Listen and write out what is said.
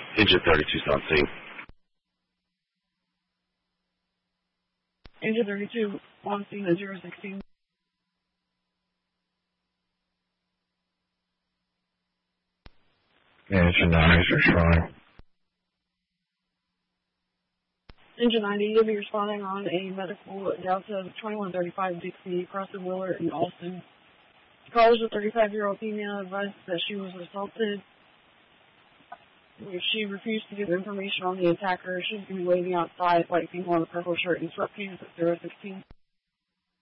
Engine 32 on scene. Engine 32 on scene at 016. Engine 90 is responding. Engine 90, you'll be responding on a medical Delta 2135 Dixie across the Wheeler in Austin. The caller is a 35-year-old female advised that she was assaulted. If she refused to give information on the attacker, she's going to be waiting outside, white female in a purple shirt and sweatpants at 016.